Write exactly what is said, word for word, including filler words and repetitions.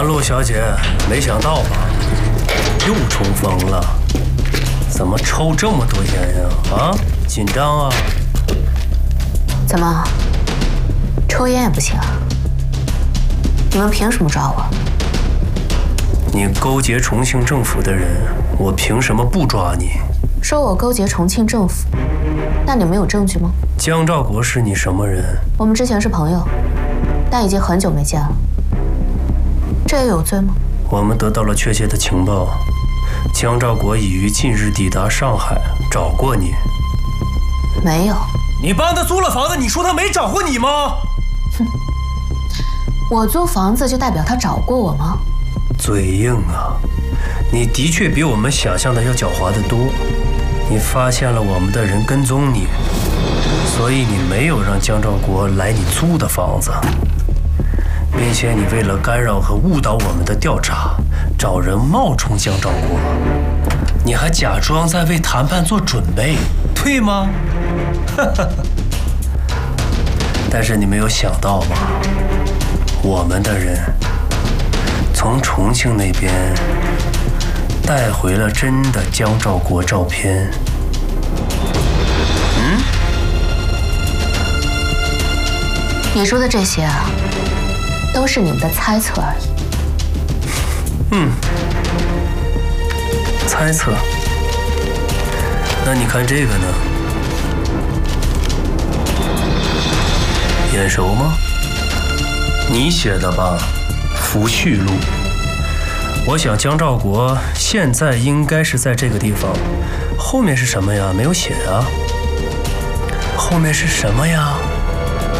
陆小姐，没想到吧？又中风了？怎么抽这么多烟呀？啊，紧张啊？ 怎么，抽烟也不行啊？你们凭什么抓我？ 你勾结重庆政府的人，我凭什么不抓你？ 说我勾结重庆政府，那你们有证据吗？ 江兆国是你什么人？ 我们之前是朋友，但已经很久没见了。这也有罪吗？ 我们得到了确切的情报，江兆国已于近日抵达上海，找过你。 没有。 你帮他租了房子，你说他没找过你吗？ 哼，我租房子就代表他找过我吗？ 嘴硬啊！你的确比我们想象的要狡猾得多。你发现了我们的人跟踪你，所以你没有让江兆国来你租的房子，并且你为了干扰和误导我们的调查，找人冒充江兆国，你还假装在为谈判做准备，对吗？但是你没有想到吧，我们的人从重庆那边带回了真的江兆国照片。嗯？ 你说的这些啊，都是你们的猜测而已。 嗯，猜测。那你看这个呢？眼熟吗？你写的吧，《福煦录》。我想江兆国现在应该是在这个地方，后面是什么呀？没有写啊。后面是什么呀？